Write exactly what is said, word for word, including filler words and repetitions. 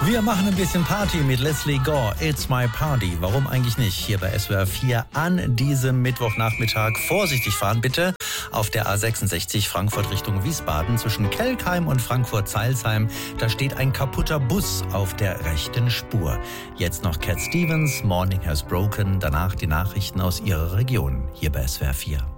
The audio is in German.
Wir machen ein bisschen Party mit Leslie Gore. It's my party. Warum eigentlich nicht? Hier bei S W R vier an diesem Mittwochnachmittag. Vorsichtig fahren bitte auf der A sechsundsechzig Frankfurt Richtung Wiesbaden zwischen Kelkheim und Frankfurt-Zeilsheim. Da steht ein kaputter Bus auf der rechten Spur. Jetzt noch Cat Stevens, Morning Has Broken. Danach die Nachrichten aus ihrer Region. Hier bei S W R vier.